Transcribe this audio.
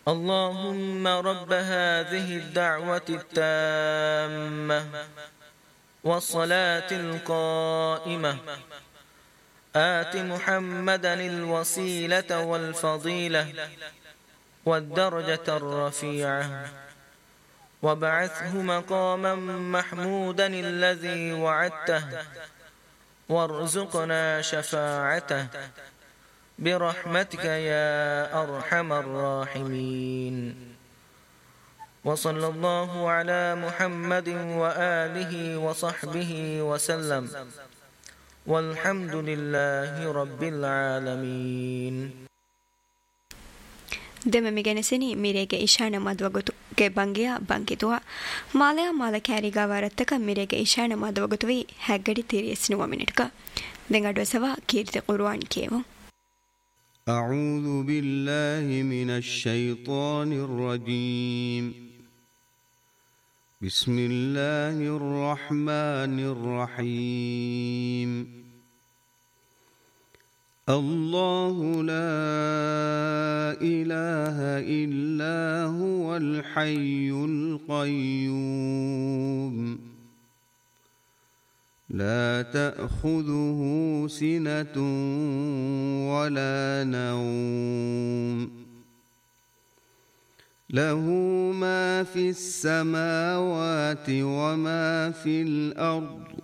اللهم رب هذه الدعوة التامة والصلاة القائمة آت محمدا الوسيلة والفضيلة والدرجة الرفيعة وابعثه مقاما محمودا الذي وعدته وارزقنا شفاعته برحمتك يا أرحم الراحمين. وصلى الله على محمد وآله وصحبه وسلم والحمد لله رب العالمين. ದೆಮೆ ಮಿಗೆನೆಸೆನಿ ಮಿರೆಗೆ ಇಶಾನ ಮದ್ವಗುತುಗೆ ಬಂಗಿಯ ಬಂಕಿತುವ ಮಾಲಯ ಮಾಲ ಕ್ಯಾರಿಗ ವರತ್ತಕ ಮಿರೆಗೆ ಇಶಾನ ಮದ್ವಗುತುವಿ ಹೆಗ್ಗಡಿ ತಿರಿಯಸ್ನುವ ಮಿನಿಟ್ಕ ದೆಂಗಡ್ವಸವ ಕೀರ್ತಿ ಕುರ್ಆನ್ ಕೇವು. أعوذ بالله من الشيطان الرجيم. بسم الله الرحمن الرحيم. الله لا إله إلا هو الحي القيوم لا تأخذه سنة ولا نوم له ما في السماوات وما في الأرض